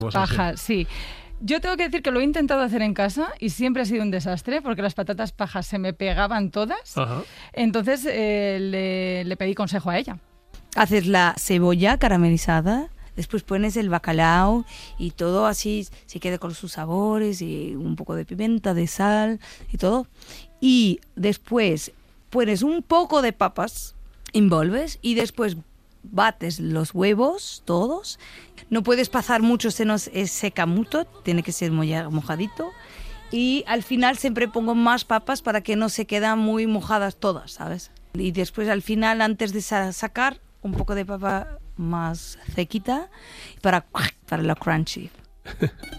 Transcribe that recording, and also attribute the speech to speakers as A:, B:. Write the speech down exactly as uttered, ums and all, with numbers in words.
A: Pajas, sí. Yo tengo que decir que lo he intentado hacer en casa y siempre ha sido un desastre porque las patatas pajas se me pegaban todas.
B: Ajá.
A: Entonces eh, le, le pedí consejo a ella.
C: Haces la cebolla caramelizada, después pones el bacalao y todo así se queda con sus sabores y un poco de pimienta, de sal y todo. Y después pones un poco de papas, envolves y después bates los huevos todos. No puedes pasar mucho, se nos seca mucho, tiene que ser mojadito. Y al final siempre pongo más papas para que no se quedan muy mojadas todas, ¿sabes? Y después al final, antes de sacar, un poco de papa más sequita para, para la crunchy.